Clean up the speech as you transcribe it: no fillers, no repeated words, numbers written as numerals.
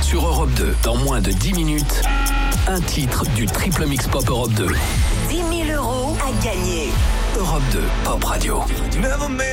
Sur Europe 2, dans moins de 10 minutes, un titre du Triple Mix Pop Europe 2. 10 000 € à gagner. Europe 2, Pop Radio.